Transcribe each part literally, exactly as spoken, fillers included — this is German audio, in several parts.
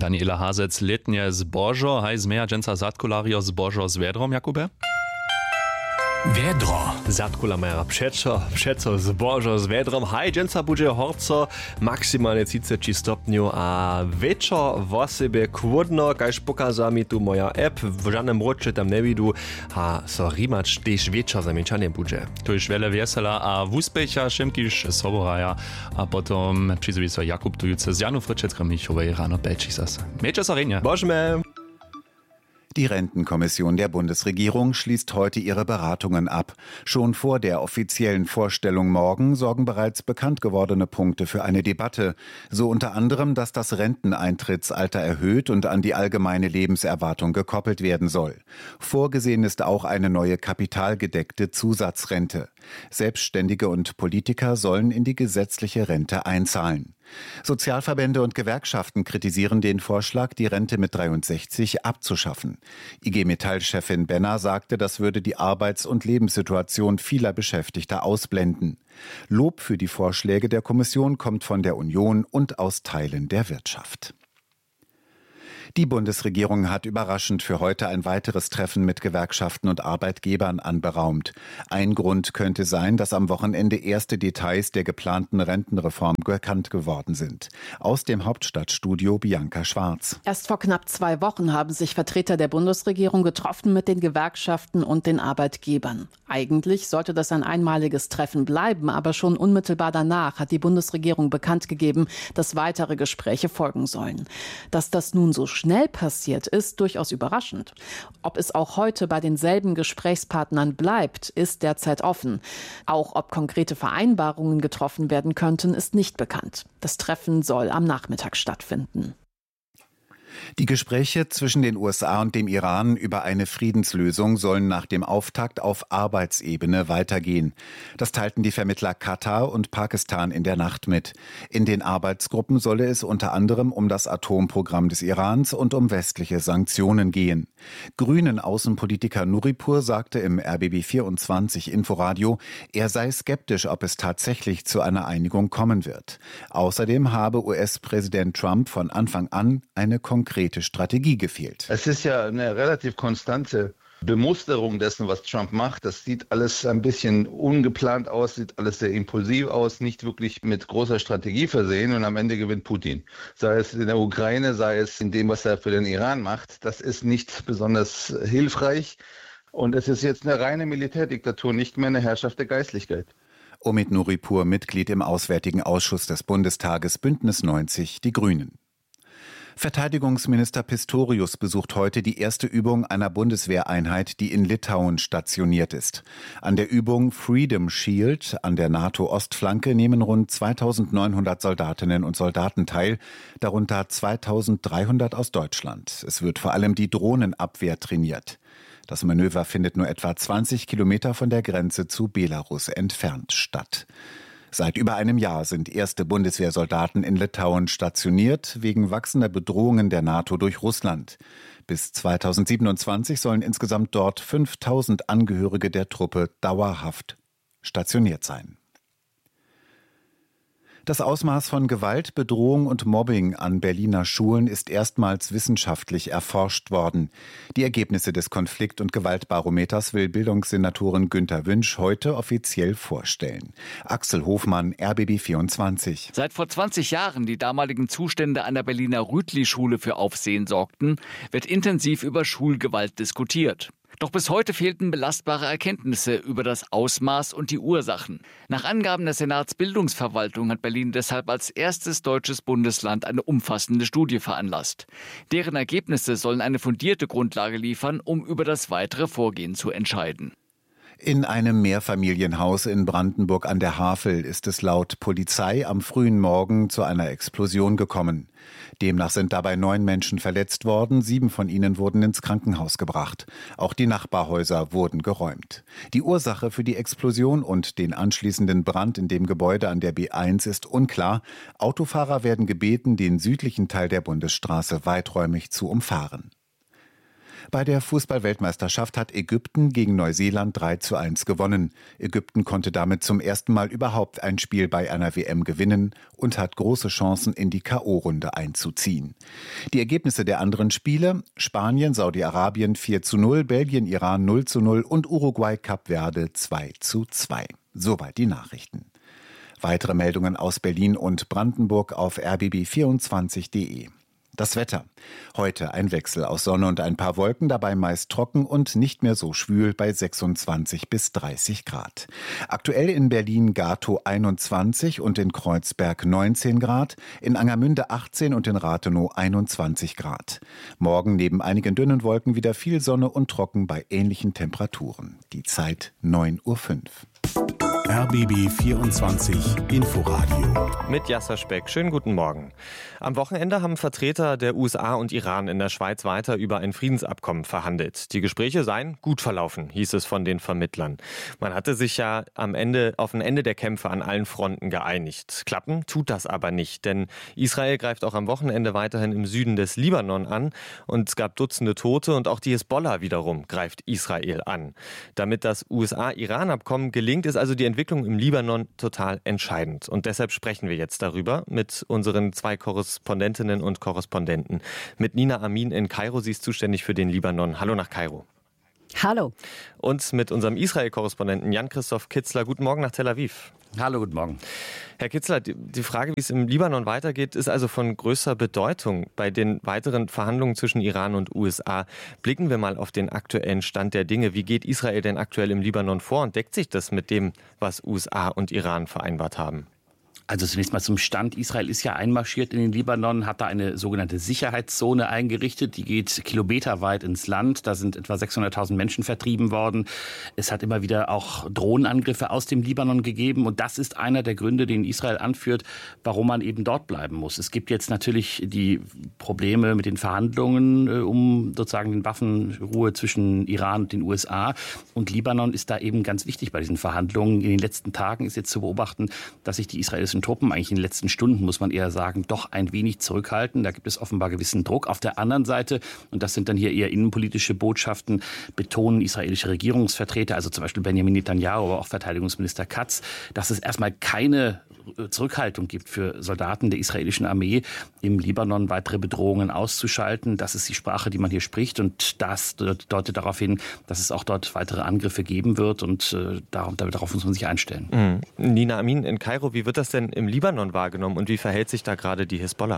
Daniela Hazec, letnie zbożo, haj zmeja dżęca zatkulario zbożo z wiadrom, Jakubie? Wiedro. Zatkula maja przeco, przeco zbożo z wiedrom. Haj, dżęca budzie horco, maksymalnie trzydzieści stopniu, a wieczor w sobie kłodno, kajż pokaza mi tu moja app, w żadnym rocie tam nie widu, a so rimacz też wieczor zamieczanie budzie. To już wiele wiesela, a w uspecha Szymkisz Soboraja, a potom przyzwie so Jakub Tujuce z Janu Fryczetko-Michowej rano Belčich zase. Miejcie so rejnie. Bożme! Die Rentenkommission der Bundesregierung schließt heute ihre Beratungen ab. Schon vor der offiziellen Vorstellung morgen sorgen bereits bekannt gewordene Punkte für eine Debatte. So unter anderem, dass das Renteneintrittsalter erhöht und an die allgemeine Lebenserwartung gekoppelt werden soll. Vorgesehen ist auch eine neue kapitalgedeckte Zusatzrente. Selbstständige und Politiker sollen in die gesetzliche Rente einzahlen. Sozialverbände und Gewerkschaften kritisieren den Vorschlag, die Rente mit dreiundsechzig abzuschaffen. I G Metall-Chefin Benner sagte, das würde die Arbeits- und Lebenssituation vieler Beschäftigter ausblenden. Lob für die Vorschläge der Kommission kommt von der Union und aus Teilen der Wirtschaft. Die Bundesregierung hat überraschend für heute ein weiteres Treffen mit Gewerkschaften und Arbeitgebern anberaumt. Ein Grund könnte sein, dass am Wochenende erste Details der geplanten Rentenreform bekannt geworden sind. Aus dem Hauptstadtstudio Bianca Schwarz. Erst vor knapp zwei Wochen haben sich Vertreter der Bundesregierung getroffen mit den Gewerkschaften und den Arbeitgebern. Eigentlich sollte das ein einmaliges Treffen bleiben, aber schon unmittelbar danach hat die Bundesregierung bekannt gegeben, dass weitere Gespräche folgen sollen. Dass das nun so schnell passiert, ist durchaus überraschend. Ob es auch heute bei denselben Gesprächspartnern bleibt, ist derzeit offen. Auch ob konkrete Vereinbarungen getroffen werden könnten, ist nicht bekannt. Das Treffen soll am Nachmittag stattfinden. Die Gespräche zwischen den U S A und dem Iran über eine Friedenslösung sollen nach dem Auftakt auf Arbeitsebene weitergehen. Das teilten die Vermittler Katar und Pakistan in der Nacht mit. In den Arbeitsgruppen solle es unter anderem um das Atomprogramm des Irans und um westliche Sanktionen gehen. Grünen Außenpolitiker Nuripur sagte im R B B vierundzwanzig Inforadio, er sei skeptisch, ob es tatsächlich zu einer Einigung kommen wird. Außerdem habe U S-Präsident Trump von Anfang an eine konkrete Strategie gefehlt. Es ist ja eine relativ konstante Bemusterung dessen, was Trump macht. Das sieht alles ein bisschen ungeplant aus, sieht alles sehr impulsiv aus, nicht wirklich mit großer Strategie versehen und am Ende gewinnt Putin. Sei es in der Ukraine, sei es in dem, was er für den Iran macht. Das ist nicht besonders hilfreich und es ist jetzt eine reine Militärdiktatur, nicht mehr eine Herrschaft der Geistlichkeit. Omid Nuripur, Mitglied im Auswärtigen Ausschuss des Bundestages, Bündnis neunzig, die Grünen. Verteidigungsminister Pistorius besucht heute die erste Übung einer Bundeswehreinheit, die in Litauen stationiert ist. An der Übung Freedom Shield an der NATO-Ostflanke nehmen rund zweitausendneunhundert Soldatinnen und Soldaten teil, darunter zweitausenddreihundert aus Deutschland. Es wird vor allem die Drohnenabwehr trainiert. Das Manöver findet nur etwa zwanzig Kilometer von der Grenze zu Belarus entfernt statt. Seit über einem Jahr sind erste Bundeswehrsoldaten in Litauen stationiert, wegen wachsender Bedrohungen der NATO durch Russland. Bis zweitausendsiebenundzwanzig sollen insgesamt dort fünftausend Angehörige der Truppe dauerhaft stationiert sein. Das Ausmaß von Gewalt, Bedrohung und Mobbing an Berliner Schulen ist erstmals wissenschaftlich erforscht worden. Die Ergebnisse des Konflikt- und Gewaltbarometers will Bildungssenatorin Günter Wünsch heute offiziell vorstellen. Axel Hofmann, R B B vierundzwanzig. Seit vor zwanzig Jahren die damaligen Zustände an der Berliner Rütli-Schule für Aufsehen sorgten, wird intensiv über Schulgewalt diskutiert. Doch bis heute fehlten belastbare Erkenntnisse über das Ausmaß und die Ursachen. Nach Angaben der Senatsbildungsverwaltung hat Berlin deshalb als erstes deutsches Bundesland eine umfassende Studie veranlasst. Deren Ergebnisse sollen eine fundierte Grundlage liefern, um über das weitere Vorgehen zu entscheiden. In einem Mehrfamilienhaus in Brandenburg an der Havel ist es laut Polizei am frühen Morgen zu einer Explosion gekommen. Demnach sind dabei neun Menschen verletzt worden, sieben von ihnen wurden ins Krankenhaus gebracht. Auch die Nachbarhäuser wurden geräumt. Die Ursache für die Explosion und den anschließenden Brand in dem Gebäude an der B eins ist unklar. Autofahrer werden gebeten, den südlichen Teil der Bundesstraße weiträumig zu umfahren. Bei der Fußball-Weltmeisterschaft hat Ägypten gegen Neuseeland drei zu eins gewonnen. Ägypten konnte damit zum ersten Mal überhaupt ein Spiel bei einer W M gewinnen und hat große Chancen, in die K O-Runde einzuziehen. Die Ergebnisse der anderen Spiele: Spanien, Saudi-Arabien vier zu null, Belgien, Iran null zu null und Uruguay, Kap Verde zwei zu zwei. Soweit die Nachrichten. Weitere Meldungen aus Berlin und Brandenburg auf r b b vierundzwanzig punkt d e. Das Wetter. Heute ein Wechsel aus Sonne und ein paar Wolken, dabei meist trocken und nicht mehr so schwül bei sechsundzwanzig bis dreißig Grad. Aktuell in Berlin-Gatow einundzwanzig und in Kreuzberg neunzehn Grad, in Angermünde achtzehn und in Rathenow einundzwanzig Grad. Morgen neben einigen dünnen Wolken wieder viel Sonne und trocken bei ähnlichen Temperaturen. Die Zeit neun Uhr fünf. R B B vierundzwanzig Inforadio. Mit Jasser Speck. Schönen guten Morgen. Am Wochenende haben Vertreter der U S A und Iran in der Schweiz weiter über ein Friedensabkommen verhandelt. Die Gespräche seien gut verlaufen, hieß es von den Vermittlern. Man hatte sich ja am Ende auf ein Ende der Kämpfe an allen Fronten geeinigt. Klappen tut das aber nicht, denn Israel greift auch am Wochenende weiterhin im Süden des Libanon an und es gab Dutzende Tote und auch die Hisbollah wiederum greift Israel an. Damit das U S A-Iran-Abkommen gelingt, ist also die Entwicklung im Libanon total entscheidend. Und deshalb sprechen wir jetzt darüber mit unseren zwei Korrespondentinnen und Korrespondenten. Mit Nina Amin in Kairo, sie ist zuständig für den Libanon. Hallo nach Kairo. Hallo. Und mit unserem Israel-Korrespondenten Jan-Christoph Kitzler. Guten Morgen nach Tel Aviv. Hallo, guten Morgen. Herr Kitzler, die Frage, wie es im Libanon weitergeht, ist also von größter Bedeutung. Bei den weiteren Verhandlungen zwischen Iran und U S A blicken wir mal auf den aktuellen Stand der Dinge. Wie geht Israel denn aktuell im Libanon vor und deckt sich das mit dem, was U S A und Iran vereinbart haben? Also zunächst mal zum Stand. Israel ist ja einmarschiert in den Libanon, hat da eine sogenannte Sicherheitszone eingerichtet. Die geht kilometerweit ins Land. Da sind etwa sechshunderttausend Menschen vertrieben worden. Es hat immer wieder auch Drohnenangriffe aus dem Libanon gegeben. Und das ist einer der Gründe, den Israel anführt, warum man eben dort bleiben muss. Es gibt jetzt natürlich die Probleme mit den Verhandlungen äh, um sozusagen den Waffenruhe zwischen Iran und den U S A. Und Libanon ist da eben ganz wichtig bei diesen Verhandlungen. In den letzten Tagen ist jetzt zu beobachten, dass sich die israelischen Truppen eigentlich in den letzten Stunden, muss man eher sagen, doch ein wenig zurückhalten. Da gibt es offenbar gewissen Druck. Auf der anderen Seite, und das sind dann hier eher innenpolitische Botschaften, betonen israelische Regierungsvertreter, also zum Beispiel Benjamin Netanyahu, aber auch Verteidigungsminister Katz, dass es erstmal keine Zurückhaltung gibt für Soldaten der israelischen Armee, im Libanon weitere Bedrohungen auszuschalten. Das ist die Sprache, die man hier spricht. Und das deutet darauf hin, dass es auch dort weitere Angriffe geben wird. Und äh, darauf, darauf muss man sich einstellen. Mhm. Nina Amin in Kairo, wie wird das denn im Libanon wahrgenommen und wie verhält sich da gerade die Hisbollah?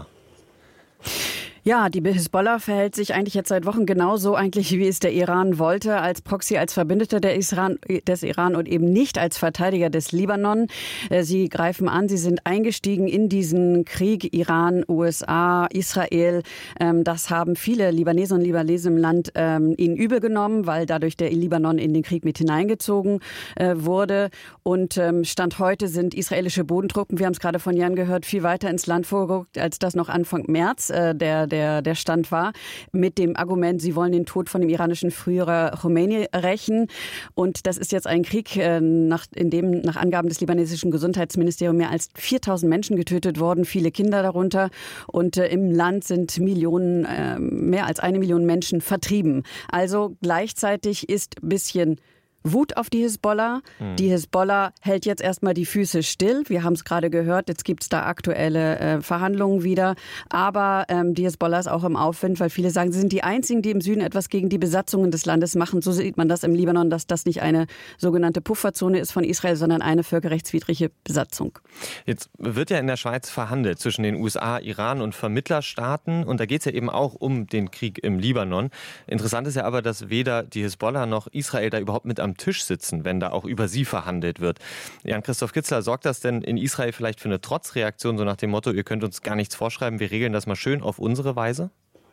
Ja, die Hisbollah verhält sich eigentlich jetzt seit Wochen genauso eigentlich, wie es der Iran wollte, als Proxy, als Verbündeter der Iran, des Iran und eben nicht als Verteidiger des Libanon. Sie greifen an, sie sind eingestiegen in diesen Krieg Iran, U S A, Israel. Das haben viele Libanesen und Libanesen im Land ihnen übel genommen, weil dadurch der Libanon in den Krieg mit hineingezogen wurde. Und Stand heute sind israelische Bodentruppen, wir haben es gerade von Jan gehört, viel weiter ins Land vorgerückt, als das noch Anfang März der, der Der, der Stand war, mit dem Argument, sie wollen den Tod von dem iranischen Führer Khomeini rächen. Und das ist jetzt ein Krieg, äh, nach, in dem nach Angaben des libanesischen Gesundheitsministeriums mehr als viertausend Menschen getötet wurden, viele Kinder darunter. Und äh, im Land sind Millionen, äh, mehr als eine Million Menschen vertrieben. Also gleichzeitig ist ein bisschen Wut auf die Hisbollah. Mhm. Die Hisbollah hält jetzt erstmal die Füße still. Wir haben es gerade gehört, jetzt gibt es da aktuelle äh, Verhandlungen wieder. Aber ähm, die Hisbollah ist auch im Aufwind, weil viele sagen, sie sind die Einzigen, die im Süden etwas gegen die Besatzungen des Landes machen. So sieht man das im Libanon, dass das nicht eine sogenannte Pufferzone ist von Israel, sondern eine völkerrechtswidrige Besatzung. Jetzt wird ja in der Schweiz verhandelt zwischen den U S A, Iran und Vermittlerstaaten. Und da geht es ja eben auch um den Krieg im Libanon. Interessant ist ja aber, dass weder die Hisbollah noch Israel da überhaupt mit am Tisch sitzen, wenn da auch über sie verhandelt wird. Jan-Christoph Kitzler, sorgt das denn in Israel vielleicht für eine Trotzreaktion, so nach dem Motto, ihr könnt uns gar nichts vorschreiben, wir regeln das mal schön auf unsere Weise?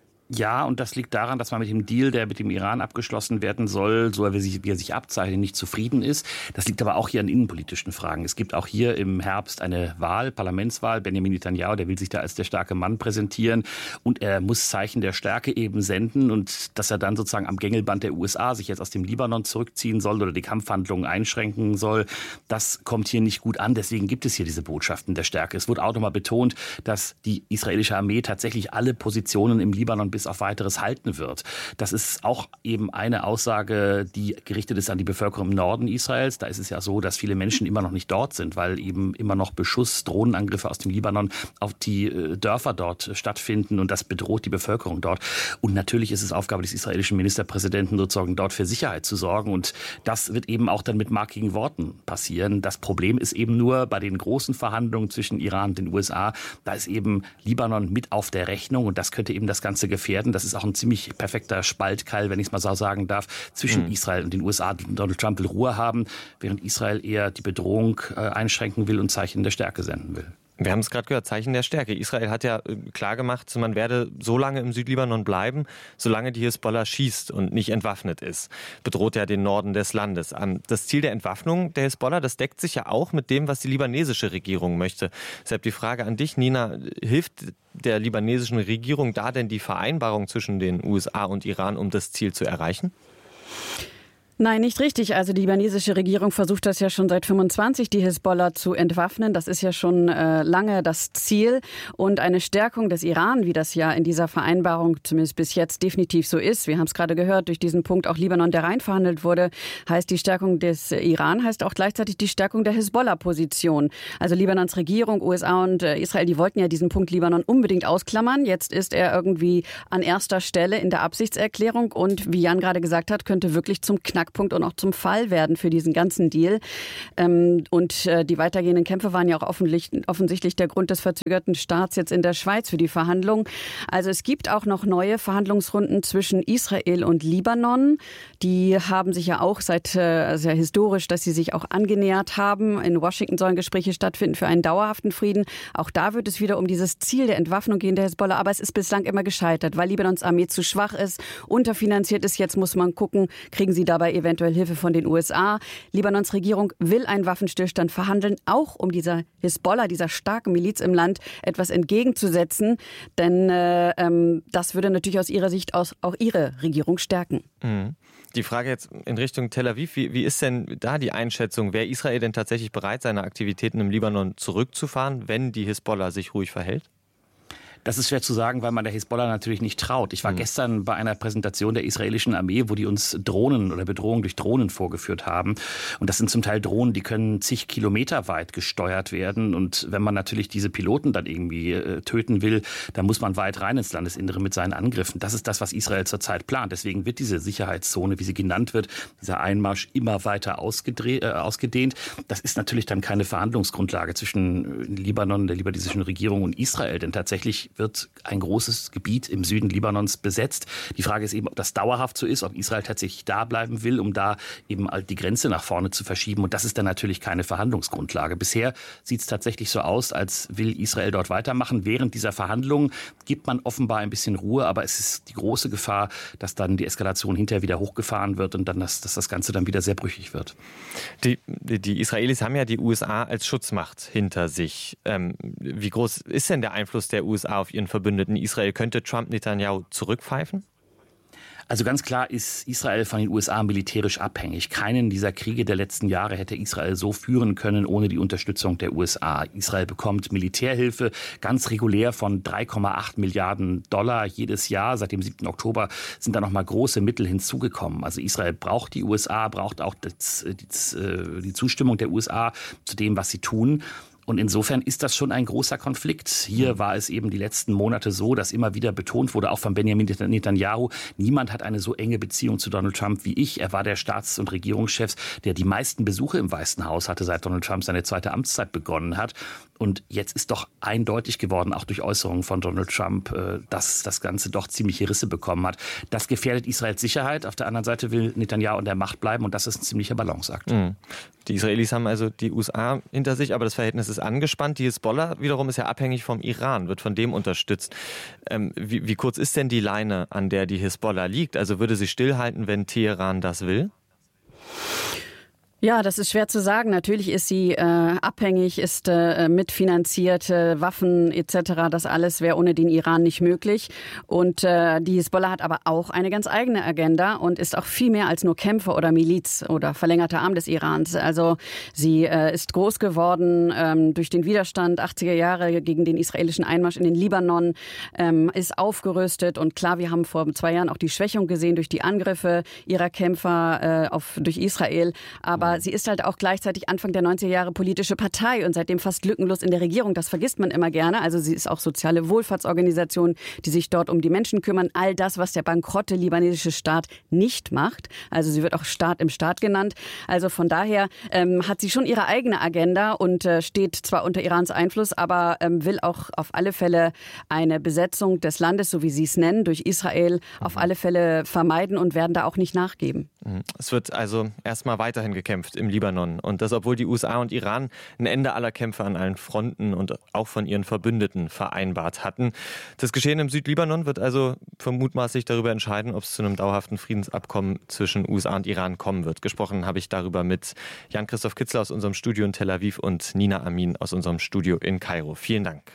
Ja, und das liegt daran, dass man mit dem Deal, der mit dem Iran abgeschlossen werden soll, so wie er sich, wie er sich abzeichnet, nicht zufrieden ist. Das liegt aber auch hier an innenpolitischen Fragen. Es gibt auch hier im Herbst eine Wahl, Parlamentswahl. Benjamin Netanyahu, der will sich da als der starke Mann präsentieren. Und er muss Zeichen der Stärke eben senden. Und dass er dann sozusagen am Gängelband der U S A sich jetzt aus dem Libanon zurückziehen soll oder die Kampfhandlungen einschränken soll, das kommt hier nicht gut an. Deswegen gibt es hier diese Botschaften der Stärke. Es wurde auch nochmal betont, dass die israelische Armee tatsächlich alle Positionen im Libanon bis auf weiteres halten wird. Das ist auch eben eine Aussage, die gerichtet ist an die Bevölkerung im Norden Israels. Da ist es ja so, dass viele Menschen immer noch nicht dort sind, weil eben immer noch Beschuss, Drohnenangriffe aus dem Libanon auf die Dörfer dort stattfinden und das bedroht die Bevölkerung dort. Und natürlich ist es Aufgabe des israelischen Ministerpräsidenten, sozusagen dort für Sicherheit zu sorgen und das wird eben auch dann mit markigen Worten passieren. Das Problem ist eben nur bei den großen Verhandlungen zwischen Iran und den U S A, da ist eben Libanon mit auf der Rechnung und das könnte eben das Ganze gefährden. Das ist auch ein ziemlich perfekter Spaltkeil, wenn ich es mal so sagen darf, zwischen mhm. Israel und den U S A. Donald Trump will Ruhe haben, während Israel eher die Bedrohung äh, einschränken will und Zeichen der Stärke senden will. Wir haben es gerade gehört, Zeichen der Stärke. Israel hat ja klar gemacht, man werde so lange im Südlibanon bleiben, solange die Hisbollah schießt und nicht entwaffnet ist. Bedroht ja den Norden des Landes. Das Ziel der Entwaffnung der Hisbollah, das deckt sich ja auch mit dem, was die libanesische Regierung möchte. Deshalb die Frage an dich, Nina, hilft der libanesischen Regierung da denn die Vereinbarung zwischen den U S A und Iran, um das Ziel zu erreichen? Nein, nicht richtig. Also die libanesische Regierung versucht das ja schon seit fünfundzwanzig, die Hisbollah zu entwaffnen. Das ist ja schon äh, lange das Ziel. Und eine Stärkung des Iran, wie das ja in dieser Vereinbarung zumindest bis jetzt definitiv so ist, wir haben es gerade gehört, durch diesen Punkt auch Libanon, der rein verhandelt wurde, heißt die Stärkung des Iran, heißt auch gleichzeitig die Stärkung der Hisbollah-Position. Also Libanons Regierung, U S A und äh, Israel, die wollten ja diesen Punkt Libanon unbedingt ausklammern. Jetzt ist er irgendwie an erster Stelle in der Absichtserklärung und wie Jan gerade gesagt hat, könnte wirklich zum Knack Punkt und auch zum Fall werden für diesen ganzen Deal. Und die weitergehenden Kämpfe waren ja auch offensichtlich der Grund des verzögerten Starts jetzt in der Schweiz für die Verhandlungen. Also es gibt auch noch neue Verhandlungsrunden zwischen Israel und Libanon. Die haben sich ja auch seit, also ja historisch, dass sie sich auch angenähert haben. In Washington sollen Gespräche stattfinden für einen dauerhaften Frieden. Auch da wird es wieder um dieses Ziel der Entwaffnung gehen der Hisbollah. Aber es ist bislang immer gescheitert, weil Libanons Armee zu schwach ist, unterfinanziert ist. Jetzt muss man gucken, kriegen sie dabei eventuell Hilfe von den U S A. Libanons Regierung will einen Waffenstillstand verhandeln, auch um dieser Hisbollah, dieser starken Miliz im Land, etwas entgegenzusetzen. Denn äh, ähm, das würde natürlich aus ihrer Sicht aus, auch ihre Regierung stärken. Mhm. Die Frage jetzt in Richtung Tel Aviv, wie, wie ist denn da die Einschätzung? Wäre Israel denn tatsächlich bereit, seine Aktivitäten im Libanon zurückzufahren, wenn die Hisbollah sich ruhig verhält? Das ist schwer zu sagen, weil man der Hisbollah natürlich nicht traut. Ich war mhm. gestern bei einer Präsentation der israelischen Armee, wo die uns Drohnen oder Bedrohungen durch Drohnen vorgeführt haben. Und das sind zum Teil Drohnen, die können zig Kilometer weit gesteuert werden. Und wenn man natürlich diese Piloten dann irgendwie äh, töten will, dann muss man weit rein ins Landesinnere mit seinen Angriffen. Das ist das, was Israel zurzeit plant. Deswegen wird diese Sicherheitszone, wie sie genannt wird, dieser Einmarsch immer weiter ausgedreht, äh, ausgedehnt. Das ist natürlich dann keine Verhandlungsgrundlage zwischen Libanon, der libanesischen Regierung und Israel. Denn tatsächlich wird ein großes Gebiet im Süden Libanons besetzt. Die Frage ist eben, ob das dauerhaft so ist, ob Israel tatsächlich da bleiben will, um da eben die Grenze nach vorne zu verschieben. Und das ist dann natürlich keine Verhandlungsgrundlage. Bisher sieht es tatsächlich so aus, als will Israel dort weitermachen. Während dieser Verhandlungen gibt man offenbar ein bisschen Ruhe, aber es ist die große Gefahr, dass dann die Eskalation hinterher wieder hochgefahren wird und dann, dass, dass das Ganze dann wieder sehr brüchig wird. Die, die Israelis haben ja die U S A als Schutzmacht hinter sich. Ähm, wie groß ist denn der Einfluss der U S A auf ihren Verbündeten Israel? Könnte Trump Netanyahu zurückpfeifen? Also ganz klar ist Israel von den U S A militärisch abhängig. Keinen dieser Kriege der letzten Jahre hätte Israel so führen können ohne die Unterstützung der U S A. Israel bekommt Militärhilfe ganz regulär von drei Komma acht Milliarden Dollar jedes Jahr. Seit dem siebten Oktober sind da noch mal große Mittel hinzugekommen. Also Israel braucht die U S A, braucht auch das, das, die Zustimmung der U S A zu dem, was sie tun. Und insofern ist das schon ein großer Konflikt. Hier war es eben die letzten Monate so, dass immer wieder betont wurde, auch von Benjamin Netanyahu, niemand hat eine so enge Beziehung zu Donald Trump wie ich. Er war der Staats- und Regierungschef, der die meisten Besuche im Weißen Haus hatte, seit Donald Trump seine zweite Amtszeit begonnen hat. Und jetzt ist doch eindeutig geworden, auch durch Äußerungen von Donald Trump, dass das Ganze doch ziemliche Risse bekommen hat. Das gefährdet Israels Sicherheit. Auf der anderen Seite will Netanyahu an der Macht bleiben und das ist ein ziemlicher Balanceakt. Mhm. Die Israelis haben also die U S A hinter sich, aber das Verhältnis ist angespannt. Die Hisbollah wiederum ist ja abhängig vom Iran, wird von dem unterstützt. Ähm, wie, wie kurz ist denn die Leine, an der die Hisbollah liegt? Also würde sie stillhalten, wenn Teheran das will? Ja, das ist schwer zu sagen. Natürlich ist sie äh, abhängig, ist äh, mitfinanziert, äh, Waffen et cetera. Das alles wäre ohne den Iran nicht möglich. Und äh, die Hisbollah hat aber auch eine ganz eigene Agenda und ist auch viel mehr als nur Kämpfer oder Miliz oder verlängerter Arm des Irans. Also sie äh, ist groß geworden ähm, durch den Widerstand achtziger Jahre gegen den israelischen Einmarsch in den Libanon, ähm, ist aufgerüstet. Und klar, wir haben vor zwei Jahren auch die Schwächung gesehen durch die Angriffe ihrer Kämpfer äh, auf, durch Israel. Aber sie ist halt auch gleichzeitig Anfang der neunziger Jahre politische Partei und seitdem fast lückenlos in der Regierung. Das vergisst man immer gerne. Also sie ist auch soziale Wohlfahrtsorganisation, die sich dort um die Menschen kümmern. All das, was der bankrotte libanesische Staat nicht macht. Also sie wird auch Staat im Staat genannt. Also von daher ähm, hat sie schon ihre eigene Agenda und äh, steht zwar unter Irans Einfluss, aber ähm, will auch auf alle Fälle eine Besetzung des Landes, so wie sie es nennen, durch Israel auf alle Fälle vermeiden und werden da auch nicht nachgeben. Es wird also erstmal weiterhin gekämpft im Libanon. Und das, obwohl die U S A und Iran ein Ende aller Kämpfe an allen Fronten und auch von ihren Verbündeten vereinbart hatten. Das Geschehen im Südlibanon wird also vermutmaßlich darüber entscheiden, ob es zu einem dauerhaften Friedensabkommen zwischen U S A und Iran kommen wird. Gesprochen habe ich darüber mit Jan-Christoph Kitzler aus unserem Studio in Tel Aviv und Nina Amin aus unserem Studio in Kairo. Vielen Dank.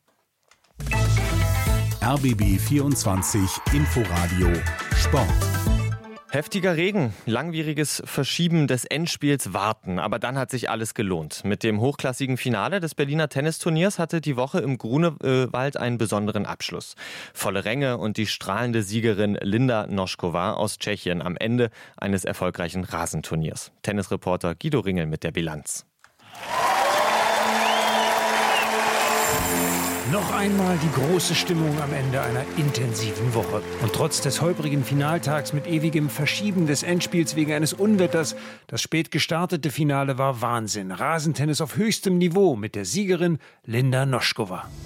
R B B vierundzwanzig Inforadio Sport. Heftiger Regen, langwieriges Verschieben des Endspiels warten, aber dann hat sich alles gelohnt. Mit dem hochklassigen Finale des Berliner Tennisturniers hatte die Woche im Grunewald einen besonderen Abschluss. Volle Ränge und die strahlende Siegerin Linda Noskova aus Tschechien am Ende eines erfolgreichen Rasenturniers. Tennisreporter Guido Ringel mit der Bilanz. Noch einmal die große Stimmung am Ende einer intensiven Woche. Und trotz des holprigen Finaltags mit ewigem Verschieben des Endspiels wegen eines Unwetters, das spät gestartete Finale war Wahnsinn. Rasentennis auf höchstem Niveau mit der Siegerin Linda Noskova.